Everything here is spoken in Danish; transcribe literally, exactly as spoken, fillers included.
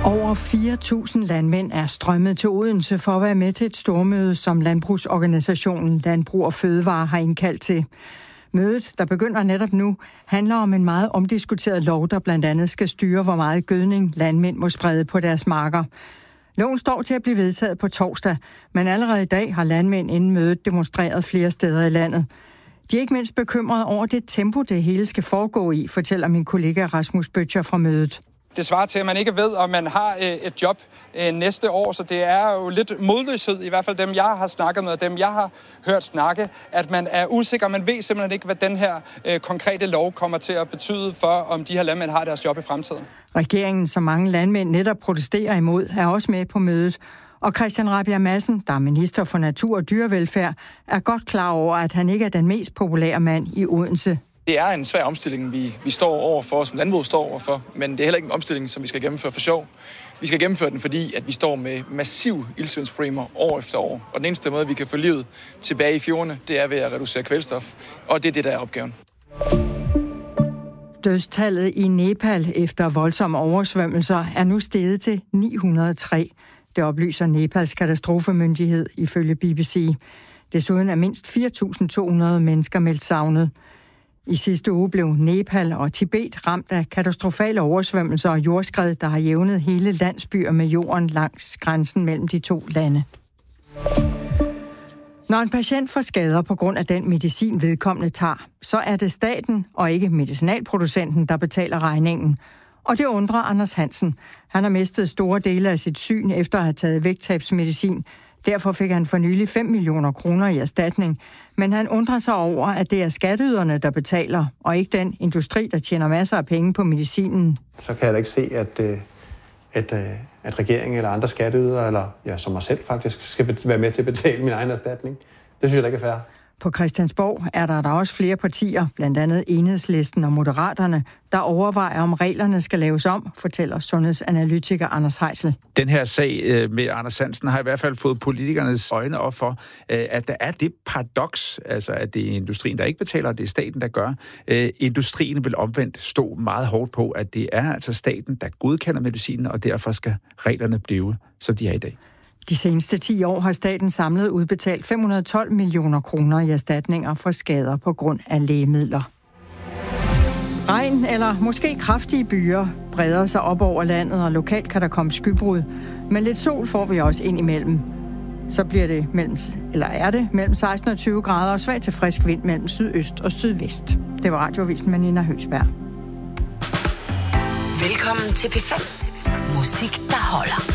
Over fire tusind landmænd er strømmet til Odense for at være med til et stormøde, som landbrugsorganisationen Landbrug og Fødevare har indkaldt til. Mødet, der begynder netop nu, handler om en meget omdiskuteret lov, der blandt andet skal styre, hvor meget gødning landmænd må sprede på deres marker. Loven står til at blive vedtaget på torsdag, men allerede i dag har landmænd inden mødet demonstreret flere steder i landet. De er ikke mindst bekymrede over det tempo, det hele skal foregå i, fortæller min kollega Rasmus Bøtcher fra mødet. Det svarer til, at man ikke ved, om man har et job næste år, så det er jo lidt modløshed, i hvert fald dem, jeg har snakket med, og dem, jeg har hørt snakke, at man er usikker. Man ved simpelthen ikke, hvad den her konkrete lov kommer til at betyde for, om de her landmænd har deres job i fremtiden. Regeringen, som mange landmænd netop protesterer imod, er også med på mødet. Og Christian Rabjerg Madsen, der er minister for natur og dyrevelfærd, er godt klar over, at han ikke er den mest populære mand i Odense. Det er en svær omstilling, vi, vi står overfor, som landbruget står overfor, men det er heller ikke en omstilling, som vi skal gennemføre for sjov. Vi skal gennemføre den, fordi at vi står med massiv iltsvindsproblemer år efter år. Og den eneste måde, vi kan få livet tilbage i fjordene, det er ved at reducere kvælstof. Og det er det, der er opgaven. Dødstallet i Nepal efter voldsomme oversvømmelser er nu steget til ni hundrede og tre. Det oplyser Nepals katastrofemyndighed ifølge B B C. Desuden er mindst fire tusind to hundrede mennesker meldt savnet. I sidste uge blev Nepal og Tibet ramt af katastrofale oversvømmelser og jordskred, der har jævnet hele landsbyer med jorden langs grænsen mellem de to lande. Når en patient får skader på grund af den medicin, vedkommende tager, så er det staten og ikke medicinalproducenten, der betaler regningen. Og det undrer Anders Hansen. Han har mistet store dele af sit syn efter at have taget vægttabsmedicin. Derfor fik han for nylig fem millioner kroner i erstatning. Men han undrer sig over, at det er skatteyderne, der betaler, og ikke den industri, der tjener masser af penge på medicinen. Så kan jeg da ikke se, at, at, at regeringen eller andre skatteydere, eller ja, som mig selv faktisk, skal være med til at betale min egen erstatning. Det synes jeg da ikke er fair. På Christiansborg er der da også flere partier, blandt andet Enhedslisten og Moderaterne, der overvejer, om reglerne skal laves om, fortæller sundhedsanalytiker Anders Heisel. Den her sag med Anders Hansen har i hvert fald fået politikernes øjne op for, at der er det paradoks, altså at det er industrien, der ikke betaler, og det er staten, der gør. Industrien vil omvendt stå meget hårdt på, at det er altså staten, der godkender medicinen, og derfor skal reglerne blive, som de er i dag. De seneste ti år har staten samlet udbetalt fem hundrede og tolv millioner kroner i erstatninger for skader på grund af lægemidler. Regn eller måske kraftige byer breder sig op over landet, og lokalt kan der komme skybrud. Men lidt sol får vi også ind imellem. Så bliver det mellem, eller er det mellem seksten og tyve grader og svag til frisk vind mellem sydøst og sydvest. Det var Radioavisen med Nina Høgsberg. Velkommen til P fem. Musik, der holder.